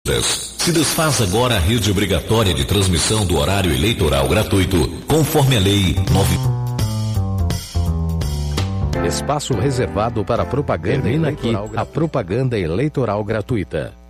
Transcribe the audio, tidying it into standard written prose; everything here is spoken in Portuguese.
Se desfaz agora a rede obrigatória de transmissão do horário eleitoral gratuito, conforme a Lei 9. Espaço reservado para propaganda aqui, a propaganda eleitoral gratuita.